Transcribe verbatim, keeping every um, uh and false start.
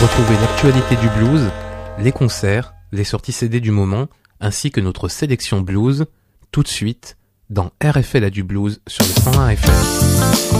Retrouvez l'actualité du blues, les concerts, les sorties C D du moment, ainsi que notre sélection blues, tout de suite, dans R F L A du blues sur le cent un F M.